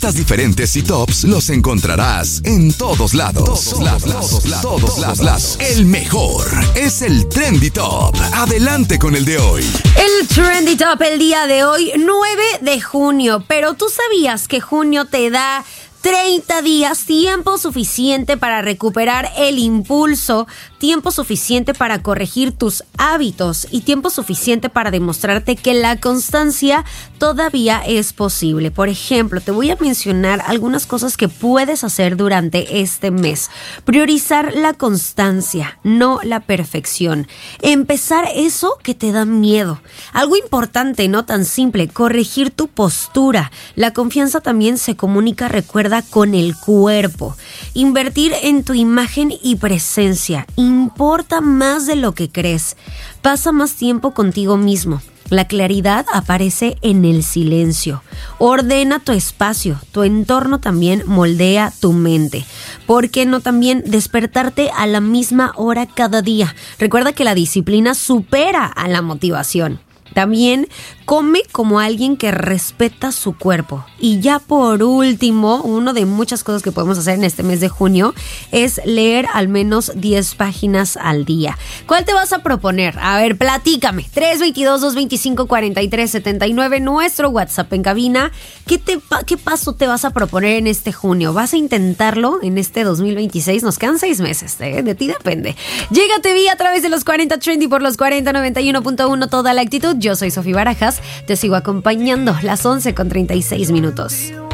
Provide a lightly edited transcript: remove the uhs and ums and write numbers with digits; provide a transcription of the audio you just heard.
gustas diferentes y tops los encontrarás en todos lados. Todos lados. El mejor es el Trendy Top. Adelante con el de hoy. El Trendy Top el día de hoy, 9 de junio. Pero ¿tú sabías que junio te da 30 días, tiempo suficiente para recuperar el impulso, tiempo suficiente para corregir tus hábitos y tiempo suficiente para demostrarte que la constancia todavía es posible? Por ejemplo, te voy a mencionar algunas cosas que puedes hacer durante este mes. Priorizar la constancia, no la perfección. Empezar eso que te da miedo. Algo importante, no tan simple, corregir tu postura. La confianza también se comunica, recuerda, con el cuerpo. Invertir en tu imagen y presencia importa más de lo que crees. Pasa más tiempo contigo mismo. La claridad aparece en el silencio. Ordena tu espacio, tu entorno también moldea tu mente. ¿Por qué no también despertarte a la misma hora cada día? Recuerda que la disciplina supera a la motivación. También come como alguien que respeta su cuerpo. Y ya por último, una de muchas cosas que podemos hacer en este mes de junio es leer al menos 10 páginas al día. ¿Cuál te vas a proponer? A ver, platícame. 322-225-4379, nuestro WhatsApp en cabina. ¿Qué paso te vas a proponer en este junio? ¿Vas a intentarlo en este 2026? Nos quedan 6 meses, de ti depende. Llégate vía a través de los 40 Trendy por los 4091.1, toda la actitud. Yo soy Sofía Barajas, te sigo acompañando, las 11:36.